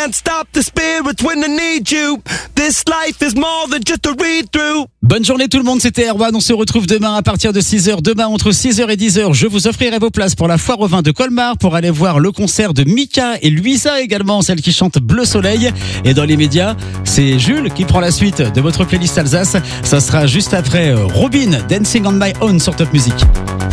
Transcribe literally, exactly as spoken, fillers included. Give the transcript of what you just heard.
can't stop the spirit when I need you. This life is more than just a read-through. Bonne journée tout le monde, c'était Erwan. On se retrouve demain à partir de six heures. Demain entre six heures et dix heures, je vous offrirai vos places pour la foire au vin de Colmar pour aller voir le concert de Mika et Luisa également, celle qui chante Bleu Soleil. Et dans les médias, c'est Jules qui prend la suite de votre playlist Alsace. Ça sera juste après Robin, Dancing on My Own sur Top Music.